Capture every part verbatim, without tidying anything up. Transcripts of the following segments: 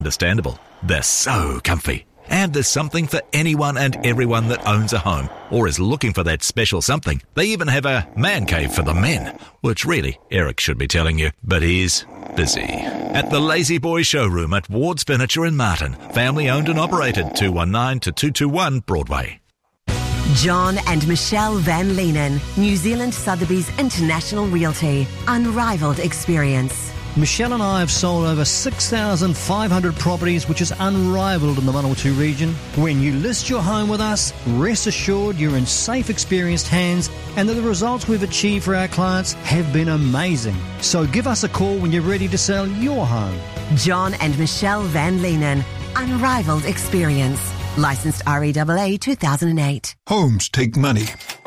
Understandable. They're so comfy. And there's something for anyone and everyone that owns a home or is looking for that special something. They even have a man cave for the men, which really, Eric should be telling you, but he's busy. At the Lazy Boy Showroom at Ward's Furniture in Martin. Family owned and operated, two one nine to two two one Broadway. John and Michelle Van Leenen, New Zealand Sotheby's International Realty. Unrivaled experience. Michelle and I have sold over six thousand five hundred properties, which is unrivaled in the Manawatu region. When you list your home with us, rest assured you're in safe, experienced hands and that the results we've achieved for our clients have been amazing. So give us a call when you're ready to sell your home. John and Michelle Van Leenen, unrivaled experience. Licensed R E A A two thousand eight. Homes take money.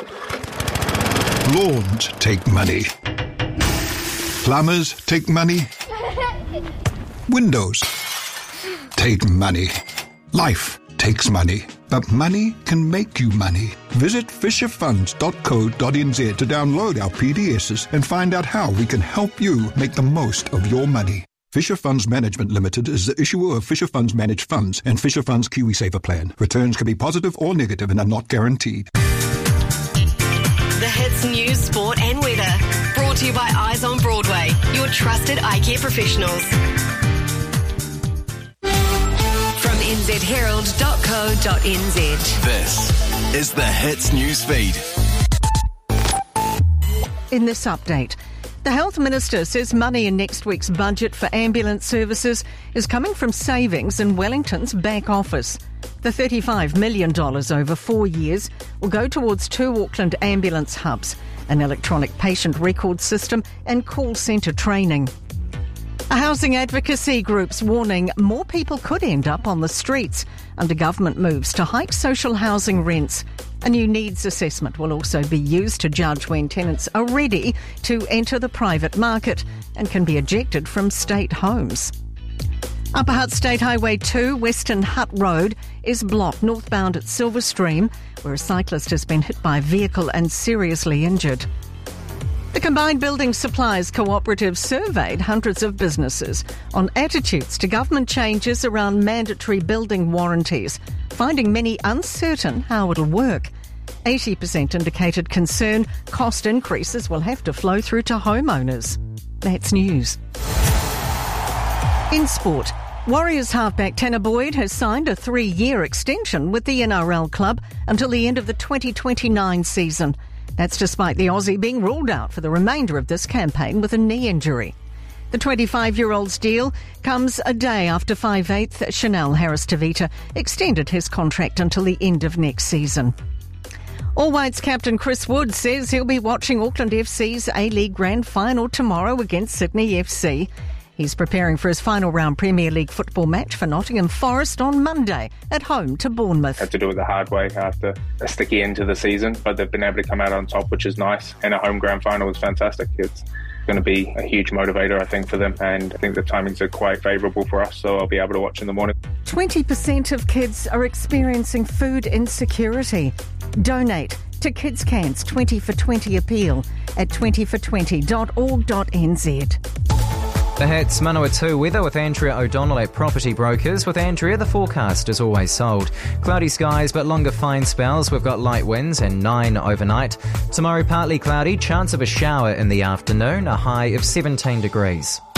Lawns take money. Plumbers take money. Windows take money. Life takes money. But money can make you money. Visit fisher funds dot co dot n z to download our P D Ss and find out how we can help you make the most of your money. Fisher Funds Management Limited is the issuer of Fisher Funds Managed Funds and Fisher Funds KiwiSaver Plan. Returns can be positive or negative and are not guaranteed. The hits, news, sport and weather. Brought to you by Eyes on Broadway, your trusted eye care professionals. From n z herald dot co dot n z. This is the Hits News Feed. In this update, the Health Minister says money in next week's budget for ambulance services is coming from savings in Wellington's back office. The thirty-five million dollars over four years will go towards two Auckland ambulance hubs, an electronic patient record system and call centre training. A housing advocacy group's warning more people could end up on the streets under government moves to hike social housing rents. A new needs assessment will also be used to judge when tenants are ready to enter the private market and can be ejected from state homes. Upper Hutt State Highway two, Western Hutt Road, is blocked northbound at Silverstream, where a cyclist has been hit by a vehicle and seriously injured. The Combined Building Supplies Cooperative surveyed hundreds of businesses on attitudes to government changes around mandatory building warranties, finding many uncertain how it'll work. eighty percent indicated concern cost increases will have to flow through to homeowners. That's news. In sport, Warriors halfback Tanner Boyd has signed a three-year extension with the N R L club until the end of the twenty twenty-nine season. That's despite the Aussie being ruled out for the remainder of this campaign with a knee injury. The twenty-five-year-old's deal comes a day after five-eighth Chanel Harris-Tavita extended his contract until the end of next season. All Whites captain Chris Wood says he'll be watching Auckland F C's A-League Grand Final tomorrow against Sydney F C. He's preparing for his final round Premier League football match for Nottingham Forest on Monday at home to Bournemouth. Had to do it the hard way after a sticky end to the season, but they've been able to come out on top, which is nice. And a home grand final is fantastic. It's going to be a huge motivator, I think, for them. And I think the timings are quite favourable for us, so I'll be able to watch in the morning. twenty percent of kids are experiencing food insecurity. Donate to Kids Can's twenty for twenty appeal at twenty for twenty dot org dot n z. The Hits Manawatu weather with Andrea O'Donnell at Property Brokers. With Andrea, the forecast is always sold. Cloudy skies but longer fine spells. We've got light winds and nine overnight. Tomorrow partly cloudy, chance of a shower in the afternoon, a high of seventeen degrees.